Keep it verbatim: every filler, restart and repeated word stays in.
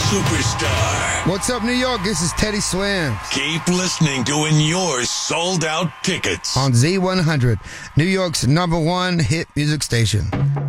superstar. What's up, New York? This is Teddy Swims Keep listening to win your sold-out tickets. on Z one hundred, New York's number one hit music station.